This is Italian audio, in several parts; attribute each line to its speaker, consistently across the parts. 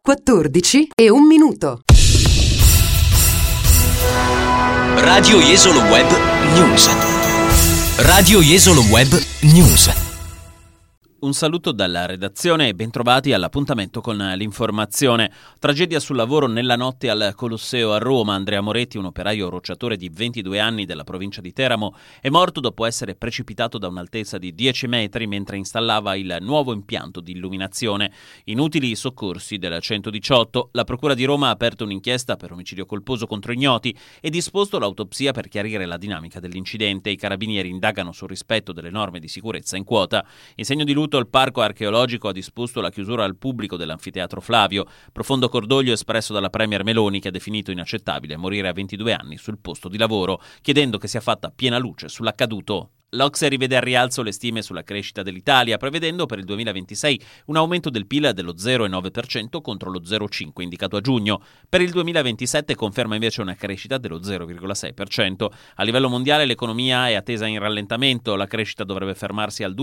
Speaker 1: 14 e 1 minuto.
Speaker 2: Radio Jesolo Web News. Radio Jesolo Web News. Un saluto dalla redazione e bentrovati all'appuntamento con l'informazione. Tragedia sul lavoro nella notte al Colosseo a Roma. Andrea Moretti, un operaio rocciatore di 22 anni della provincia di Teramo, è morto dopo essere precipitato da un'altezza di 10 metri mentre installava il nuovo impianto di illuminazione. Inutili i soccorsi del 118. La Procura di Roma ha aperto un'inchiesta per omicidio colposo contro ignoti e disposto l'autopsia per chiarire la dinamica dell'incidente. I carabinieri indagano sul rispetto delle norme di sicurezza in quota. In segno di lutto il Parco Archeologico ha disposto la chiusura al pubblico dell'Anfiteatro Flavio. Profondo cordoglio espresso dalla premier Meloni, che ha definito inaccettabile morire a 22 anni sul posto di lavoro, chiedendo che sia fatta piena luce sull'accaduto. L'Ocse rivede al rialzo le stime sulla crescita dell'Italia, prevedendo per il 2026 un aumento del PIL dello 0,9% contro lo 0,5% indicato a giugno. Per il 2027 conferma invece una crescita dello 0,6%. A livello mondiale l'economia è attesa in rallentamento, la crescita dovrebbe fermarsi al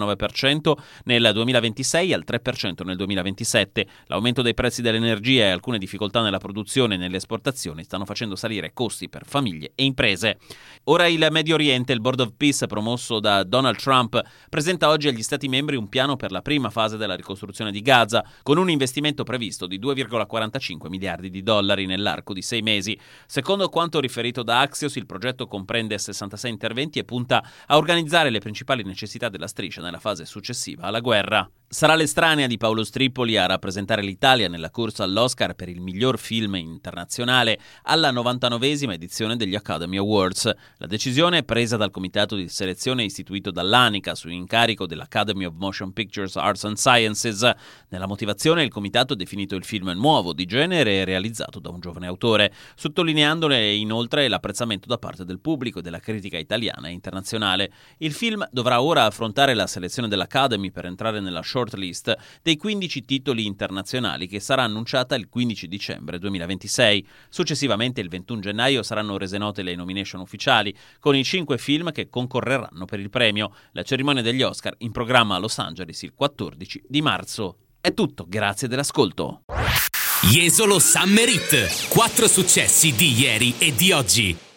Speaker 2: 2,9% nel 2026 e al 3% nel 2027. L'aumento dei prezzi dell'energia e alcune difficoltà nella produzione e nelle esportazioni stanno facendo salire costi per famiglie e imprese. Ora il Medio Oriente. Il Board of Peace, promosso da Donald Trump, presenta oggi agli Stati membri un piano per la prima fase della ricostruzione di Gaza, con un investimento previsto di 2,45 miliardi di dollari nell'arco di 6 mesi. Secondo quanto riferito da Axios, il progetto comprende 66 interventi e punta a organizzare le principali necessità della striscia nella fase successiva alla guerra. Sarà l'estranea di Paolo Stripoli a rappresentare l'Italia nella corsa all'Oscar per il miglior film internazionale alla 99esima edizione degli Academy Awards. La decisione, presa dal comitato di selezione istituito dall'ANICA su incarico dell'Academy of Motion Pictures Arts and Sciences. Nella motivazione il comitato ha definito il film nuovo, di genere e realizzato da un giovane autore, sottolineandone inoltre l'apprezzamento da parte del pubblico e della critica italiana e internazionale. Il film dovrà ora affrontare la selezione dell'Academy per entrare nella shortlist dei 15 titoli internazionali che sarà annunciata il 15 dicembre 2026. Successivamente, il 21 gennaio, saranno rese note le nomination ufficiali, con i 5 film che concorreranno per il premio. La cerimonia degli Oscar in programma a Los Angeles il 14 di marzo. È tutto, grazie dell'ascolto.
Speaker 3: Jesolo Summer Hit. 4 successi di ieri e di oggi.